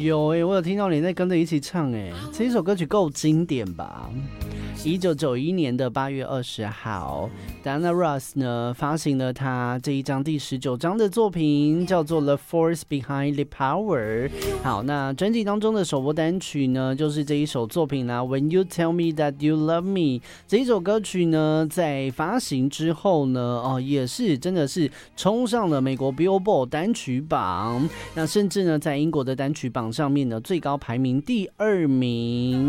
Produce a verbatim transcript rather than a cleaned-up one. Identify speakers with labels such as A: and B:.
A: 有哎、欸，我有听到你在跟着一起唱哎、欸，这一首歌曲够经典吧？一九九一年的八月二十号 ，Diana Ross 呢发行了她这一张第十九张的作品，叫做《The Force Behind the Power》。好，那专辑当中的首播单曲呢，就是这一首作品啦，《When You Tell Me That You Love Me》。这一首歌曲呢，在发行之后呢，哦，也是真的是冲上了美国 Billboard 单曲榜，那甚至呢，在英国的单曲榜上面呢，最高排名第二名。